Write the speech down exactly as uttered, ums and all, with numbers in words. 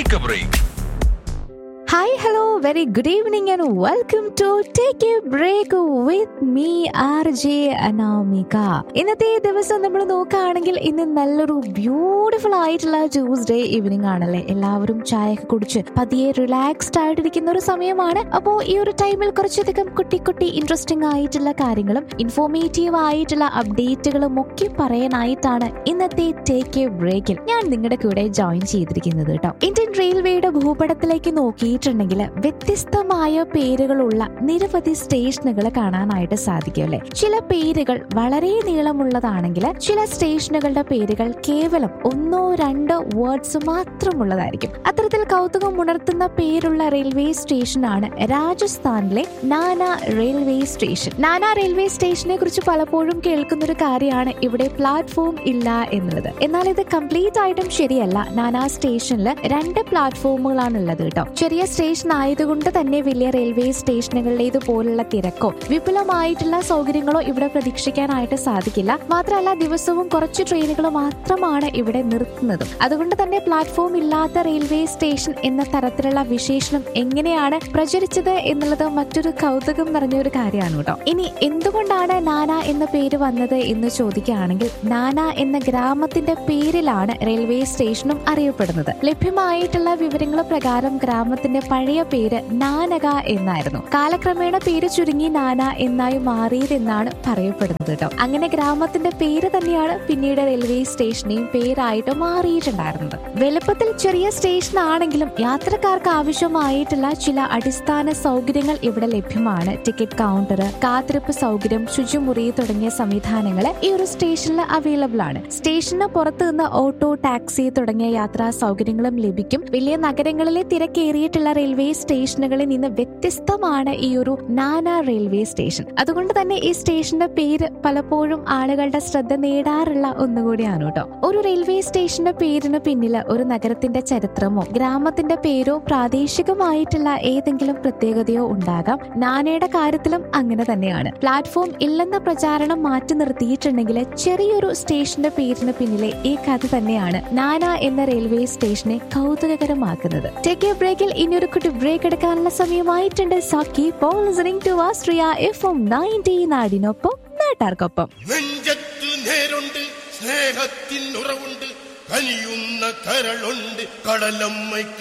Take a break. Hi, hello, very good evening and welcome to Take a Break with me, R J Anamika. ഇന്നത്തെ ദിവസം നമ്മൾ നോക്കുകയാണെങ്കിൽ ഇന്ന് നല്ലൊരു ബ്യൂട്ടിഫുൾ ആയിട്ടുള്ള ട്യൂസ്ഡേ ഈവനിങ് ആണല്ലേ. എല്ലാവരും ചായയൊക്കെ കുടിച്ച് പതിയെ റിലാക്സ്ഡ് ആയിട്ടിരിക്കുന്ന ഒരു സമയമാണ്. അപ്പോൾ ഈ ഒരു ടൈമിൽ കുറച്ചധികം കുട്ടി കുട്ടി ഇൻട്രസ്റ്റിംഗ് ആയിട്ടുള്ള കാര്യങ്ങളും ഇൻഫോർമേറ്റീവ് ആയിട്ടുള്ള അപ്ഡേറ്റുകളും ഒക്കെ പറയാനായിട്ടാണ് ഇന്നത്തെ ടേക്ക് എ ബ്രേക്കിൽ ഞാൻ നിങ്ങളുടെ കൂടെ ജോയിൻ ചെയ്തിരിക്കുന്നത് കേട്ടോ. ഇന്ത്യൻ റെയിൽവേയുടെ ഭൂപടത്തിലേക്ക് നോക്കി ിൽ വ്യത്യസ്തമായ പേരുകളുള്ള നിരവധി സ്റ്റേഷനുകൾ കാണാനായിട്ട് സാധിക്കും അല്ലെ. ചില പേരുകൾ വളരെ നീളമുള്ളതാണെങ്കിൽ ചില സ്റ്റേഷനുകളുടെ പേരുകൾ കേവലം ഒന്നോ രണ്ടോ വേർഡ്സ് മാത്രമുള്ളതായിരിക്കും. അത്തരത്തിൽ കൗതുകം ഉണർത്തുന്ന പേരുള്ള റെയിൽവേ സ്റ്റേഷനാണ് രാജസ്ഥാനിലെ നാന റെയിൽവേ സ്റ്റേഷൻ. നാന റെയിൽവേ സ്റ്റേഷനെ കുറിച്ച് പലപ്പോഴും കേൾക്കുന്ന ഒരു കാര്യമാണ് ഇവിടെ പ്ലാറ്റ്ഫോം ഇല്ല എന്നുള്ളത്. എന്നാൽ ഇത് കംപ്ലീറ്റ് ആയിട്ടും ശരിയല്ല. നാന സ്റ്റേഷനിൽ രണ്ട് പ്ലാറ്റ്ഫോമുകളാണ് ഉള്ളത് കേട്ടോ. ചെറിയ സ്റ്റേഷൻ ആയതുകൊണ്ട് തന്നെ വലിയ റെയിൽവേ സ്റ്റേഷനുകളിലേതുപോലുള്ള തിരക്കോ വിപുലമായിട്ടുള്ള സൗകര്യങ്ങളോ ഇവിടെ പ്രതീക്ഷിക്കാനായിട്ട് സാധിക്കില്ല. മാത്രമല്ല ദിവസവും കുറച്ച് ട്രെയിനുകൾ മാത്രമാണ് ഇവിടെ നിർത്തുന്നതും. അതുകൊണ്ട് തന്നെ പ്ലാറ്റ്ഫോം ഇല്ലാത്ത റെയിൽവേ സ്റ്റേഷൻ എന്ന തരത്തിലുള്ള വിശേഷണം എങ്ങനെയാണ് പ്രചരിച്ചത് എന്നുള്ളത് മറ്റൊരു കൗതുകം നിറഞ്ഞ ഒരു കാര്യമാണ് കേട്ടോ. ഇനി എന്തുകൊണ്ടാണ് നാന എന്ന പേര് വന്നത് എന്ന് ചോദിക്കുകയാണെങ്കിൽ നാന എന്ന ഗ്രാമത്തിന്റെ പേരിലാണ് റെയിൽവേ സ്റ്റേഷനും അറിയപ്പെടുന്നത്. ലഭ്യമായിട്ടുള്ള വിവരങ്ങൾ പ്രകാരം ഗ്രാമത്തിന്റെ പഴയ പേര് നാനക എന്നായിരുന്നു. കാലക്രമേണ പേര് ചുരുങ്ങി നാന എന്നായി മാറിയതെന്നാണ് പറയപ്പെടുന്നത് കേട്ടോ. അങ്ങനെ ഗ്രാമത്തിന്റെ പേര് തന്നെയാണ് പിന്നീട് റെയിൽവേ സ്റ്റേഷനെയും പേരായിട്ട് മാറിയിട്ടുണ്ടായിരുന്നത്. വലുപ്പത്തിൽ ചെറിയ സ്റ്റേഷൻ ആണെങ്കിലും യാത്രക്കാർക്ക് ആവശ്യമായിട്ടുള്ള ചില അടിസ്ഥാന സൗകര്യങ്ങൾ ഇവിടെ ലഭ്യമാണ്. ടിക്കറ്റ് കൗണ്ടർ, കാത്തിരിപ്പ് സൗകര്യം, ശുചിമുറി തുടങ്ങിയ സംവിധാനങ്ങൾ ഈ ഒരു സ്റ്റേഷനിൽ അവൈലബിൾ ആണ്. സ്റ്റേഷന് പുറത്ത് നിന്ന് ഓട്ടോ, ടാക്സി തുടങ്ങിയ യാത്രാ സൗകര്യങ്ങളും ലഭിക്കും. വലിയ നഗരങ്ങളിലെ തിരക്കേറിയിട്ടുള്ള റെയിൽവേ സ്റ്റേഷനുകളിൽ നിന്ന് വ്യത്യസ്തമാണ് ഈ ഒരു നാന റെയിൽവേ സ്റ്റേഷൻ. അതുകൊണ്ട് തന്നെ ഈ സ്റ്റേഷന്റെ പേര് പലപ്പോഴും ആളുകളുടെ ശ്രദ്ധ നേടാറുള്ള ഒന്നുകൂടിയാണ് കേട്ടോ. ഒരു റെയിൽവേ സ്റ്റേഷന്റെ പേരിന് പിന്നിൽ ഒരു നഗരത്തിന്റെ ചരിത്രമോ ഗ്രാമത്തിന്റെ പേരോ പ്രാദേശികമായിട്ടുള്ള ഏതെങ്കിലും പ്രത്യേകതയോ ഉണ്ടാകാം. നാനയുടെ കാര്യത്തിലും അങ്ങനെ തന്നെയാണ്. പ്ലാറ്റ്ഫോം ഇല്ലെന്ന പ്രചാരണം മാറ്റി നിർത്തിയിട്ടുണ്ടെങ്കിൽ ചെറിയൊരു സ്റ്റേഷന്റെ പേരിന് പിന്നിലെ ഈ കഥ തന്നെയാണ് നാന എന്ന റെയിൽവേ സ്റ്റേഷനെ കൗതുകകരമാക്കുന്നത്. ടേക്ക് എ ബ്രേക്കിൽ ഇനി ഒരു കുട്ടി ബ്രേക്ക് എടുക്കാനുള്ള സമയമായിട്ടുണ്ട്. So keep on listening to Austria FM ninety, നാടിനൊപ്പം നാട്ടാർക്കൊപ്പം. നെഞ്ചത്തു നേരുണ്ട്, സ്നേഹത്തിൻ ഉറവുണ്ട്, കനിയുന്ന കരളുണ്ട്, കടലമ്മയ്ക്ക്